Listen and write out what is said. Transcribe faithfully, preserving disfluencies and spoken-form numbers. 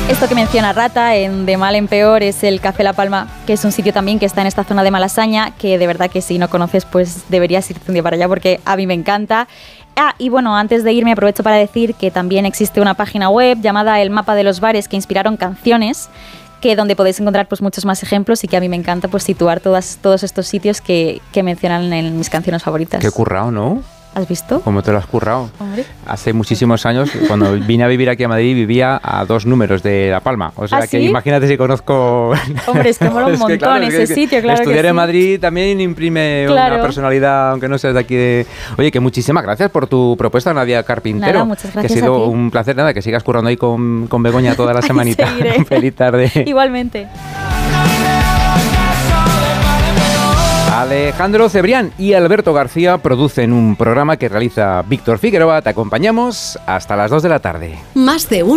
Esto que menciona Rata, en De Mal en Peor, es el Café La Palma, que es un sitio también que está en esta zona de Malasaña, que de verdad que si no conoces, pues deberías irte un día para allá porque a mí me encanta. Ah, y bueno, antes de irme aprovecho para decir que también existe una página web llamada El Mapa de los Bares que inspiraron canciones, que donde podéis encontrar pues muchos más ejemplos y que a mí me encanta pues situar todas, todos estos sitios que, que mencionan en mis canciones favoritas. Qué currao, ¿no? ¿Has visto? ¿Cómo te lo has currado? Hombre. Hace muchísimos años, cuando vine a vivir aquí a Madrid, vivía a dos números de La Palma. O sea ¿Ah, que sí? imagínate si conozco... Hombre, es que mola un Es que, montón claro, es ese que sitio, claro Estudiar que en sí. Madrid también imprime Claro. una personalidad, aunque no seas de aquí de... Oye, que muchísimas gracias por tu propuesta, Nadia Carpintero. Nada, muchas gracias que ha sido a ti. un placer, nada, que sigas currando ahí con, con Begoña toda la semanita. Seguiré. Feliz tarde. Igualmente. Alejandro Cebrián y Alberto García producen un programa que realiza Víctor Figueroa. Te acompañamos hasta las dos de la tarde. Más de uno.